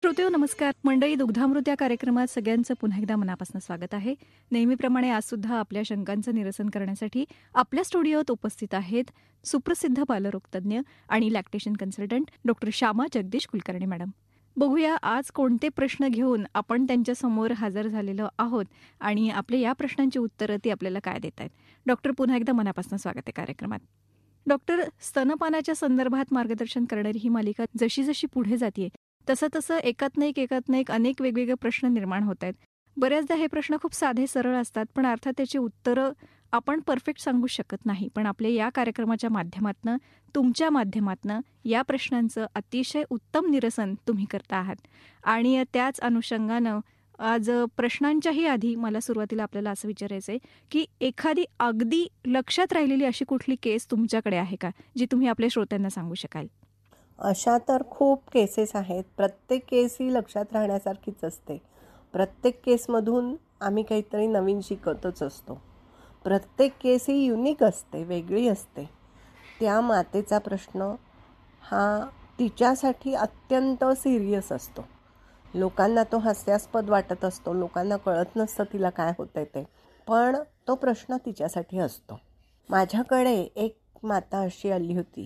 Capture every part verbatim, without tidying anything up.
श्रोतेहो नमस्कार. मंडळी, दुग्धामृत या कार्यक्रमात सगळ्यांचं पुन्हा एकदा मनापासून स्वागत आहे. नेहमीप्रमाणे आज सुद्धा आपल्या शंकांचं निरसन करण्यासाठी आपल्या स्टुडिओत उपस्थित आहेत सुप्रसिद्ध बालरोगतज्ञ आणि lactation consultant doctor Shyama Jagdish Kulkarni madam. बघूया आज कोणते प्रश्न घेऊन आपण त्यांच्यासमोर हजर झालेलो आहोत आणि आपल्या या प्रश्नांची उत्तरं ती आपल्याला काय देत आहेत. डॉक्टर, पुन्हा एकदा मनापासून स्वागत आहे कार्यक्रमात. डॉक्टर, स्तनपानाच्या संदर्भात मार्गदर्शन करणारी ही मालिका जशी जशी पुढे जाते तसं तसं एकात ना एक एकात ना एक अनेक वेगवेगळे प्रश्न निर्माण होत आहेत. बऱ्याचदा हे प्रश्न खूप साधे सरळ असतात, पण अर्थात त्याची उत्तरं आपण परफेक्ट सांगू शकत नाही. पण आपल्या या कार्यक्रमाच्या माध्यमातनं, तुमच्या माध्यमातनं या प्रश्नांचं अतिशय उत्तम निरसन तुम्ही करता आहात. आणि त्याच अनुषंगानं आज प्रश्नांच्याही आधी मला सुरुवातीला आपल्याला असं विचारायचं आहे की एखादी अगदी लक्षात राहिलेली अशी कुठली केस तुमच्याकडे आहे का, जी तुम्ही आपल्या श्रोत्यांना सांगू शकाल? अशा तर खूप केसेस आहेत. प्रत्येक केस ही लक्षात राहण्यासारखीच असते. प्रत्येक केसमधून आम्ही काहीतरी नवीन शिकतच असतो. प्रत्येक केस ही युनिक असते, वेगळी असते. त्या मातेचा प्रश्न हा तिच्यासाठी अत्यंत सिरियस असतो. लोकांना तो हास्यास्पद वाटत असतो, लोकांना कळत नसतं तिला काय होतं ते, पण तो प्रश्न तिच्यासाठी असतो. माझ्याकडे एक माता अशी आली होती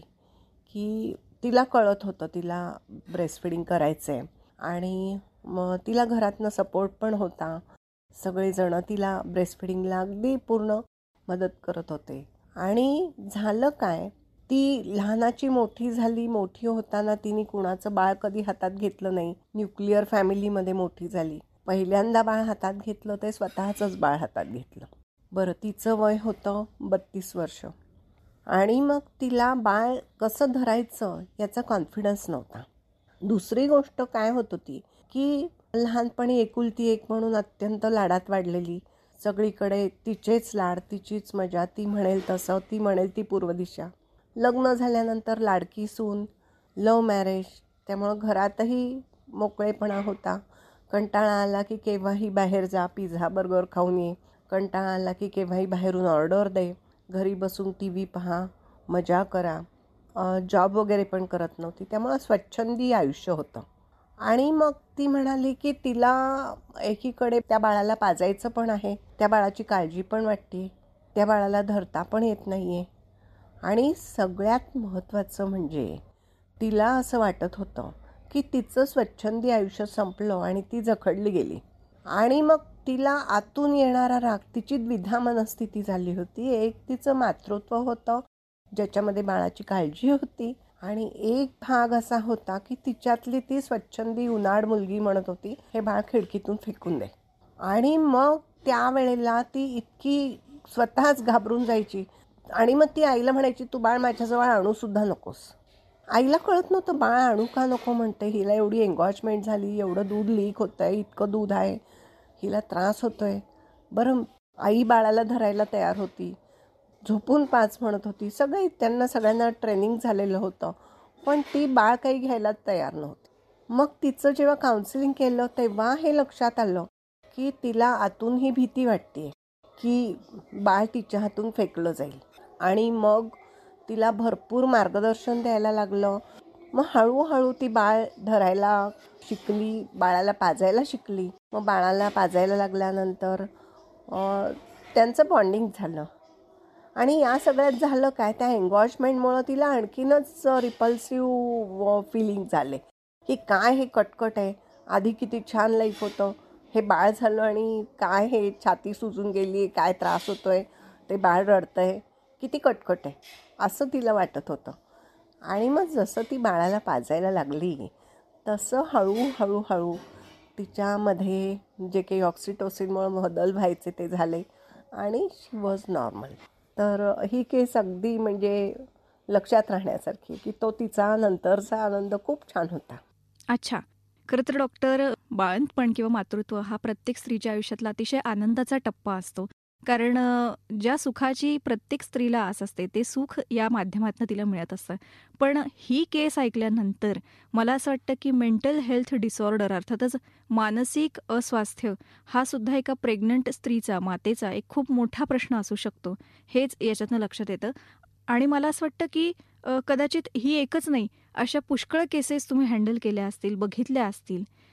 की तिला कळत होतं तिला ब्रेस्ट फिडिंग करायचं आहे आणि मग तिला घरातनं सपोर्ट पण होता. सगळेजणं तिला ब्रेस्ट फिडिंगला अगदी पूर्ण मदत करत होते. आणि झालं काय, ती लहानाची मोठी झाली. मोठी होताना तिने कुणाचं बाळ कधी हातात घेतलं नाही. न्यूक्लिअर फॅमिलीमध्ये मोठी झाली. पहिल्यांदा बाळ हातात घेतलं ते स्वतःचंच बाळ हातात घेतलं. बरं, तिचं वय होतं बत्तीस वर्ष आणि मग तिला बाळ कसं धरायचं याचा कॉन्फिडन्स नव्हता. दुसरी गोष्ट काय होत होती की लहानपणी एकुलती एक म्हणून अत्यंत लाडात वाढलेली. सगळीकडे तिचेच लाड, तिचीच मजा, ती म्हणेल तसं, ती म्हणेल ती पूर्व दिशा. लग्न झाल्यानंतर लाडकी सून, लव्ह मॅरेज, त्यामुळं घरातही मोकळेपणा होता. कंटाळा आला की केव्हाही बाहेर जा, पिझ्झा बर्गर खाऊन ये. कंटाळा आला की केव्हाही बाहेरून ऑर्डर दे. घरी बसून टी व्ही पहा, मजा करा. जॉब वगैरे पण करत नव्हती, त्यामुळं स्वच्छंदी आयुष्य होतं. आणि मग ती म्हणाली की तिला एकीकडे त्या बाळाला पाजायचं पण आहे, त्या बाळाची काळजी पण वाटते, त्या बाळाला धरता पण येत नाही आहे. आणि सगळ्यात महत्त्वाचं म्हणजे तिला असं वाटत होतं की तिचं स्वच्छंदी आयुष्य संपलं आणि ती जखडली गेली. आणि मग तिला आतून येणारा राग, तिची द्विधा मनस्थिती झाली होती. एक तिचं मातृत्व होतं ज्याच्यामध्ये बाळाची काळजी होती आणि एक भाग असा होता की तिच्यातली ती स्वच्छंदी उनाड मुलगी म्हणत होती, हे बाळ खिडकीतून फेकून दे. आणि मग त्यावेळेला ती इतकी स्वतःच घाबरून जायची आणि मग ती आईला म्हणायची, तू बाळ माझ्याजवळ आणूसुद्धा नकोस. आईला कळत नव्हतं बाळ आणू का नको म्हणते. हिला एवढी एन्गॉजमेंट झाली, एवढं दूध लीक होतं आहे, इतकं दूध आहे, हिला त्रास होतो आहे. बरं, आई बाळाला धरायला तयार होती, झोपून पाच म्हणत होती. सगळे त्यांना सगळ्यांना ट्रेनिंग झालेलं होतं, पण ती बाळ काही घ्यायला तयार नव्हती. मग तिचं जेव्हा काउन्सिलिंग केलं तेव्हा हे लक्षात आलं की तिला आतून ही भीती वाटते की बाळ तिच्या हातून फेकलं जाईल. आणि मग तिला भरपूर मार्गदर्शन द्यायला लागलं. मग हळूहळू ती बाळ धरायला शिकली, बाळाला पाजायला शिकली. मग बाळाला पाजायला लागल्यानंतर त्यांचं बॉन्डिंग झालं. आणि या सगळ्यात झालं काय, त्या एन्गॉजमेंटमुळं तिला आणखीनच रिपल्सिव्ह फिलिंग झाले की काय हे कटकट आहे, आधी किती छान लाईफ होतं, हे बाळ झालं आणि काय हे छाती सुजून गेली, काय त्रास होतो आहे, ते बाळ रडतं आहे, किती कटकट आहे, असं तिला वाटत होतं. आणि मग जसं ती बाळाला पाजायला लागली तसं हळूहळू हळू तिच्यामध्ये जे काही ऑक्सिटोसिनमुळे बदल व्हायचे ते झाले आणि शी वॉज नॉर्मल. तर ही केस अगदी म्हणजे लक्षात राहण्यासारखी की तो तिचा नंतरचा आनंद खूप छान होता. अच्छा, खरं तर डॉक्टर, बाळंतपण किंवा मातृत्व हा प्रत्येक स्त्रीच्या आयुष्यातला अतिशय आनंदाचा टप्पा असतो. कारण ज्या सुखाची प्रत्येक स्त्रीला आस असते ते सुख या माध्यमातून तिला मिळत असतं. पण ही केस ऐकल्यानंतर मला असं वाटतं की मेंटल हेल्थ डिसऑर्डर अर्थातच मानसिक अस्वास्थ्य हा सुद्धा एका प्रेग्नंट स्त्रीचा, मातेचा एक खूप मोठा प्रश्न असू शकतो, हेच याच्यातनं लक्षात येतं. आणि मला असं वाटतं की कदाचित ही एकच नाही, अशा पुष्कळ केसेस तुम्ही हँडल केल्या असतील, बघितल्या असतील.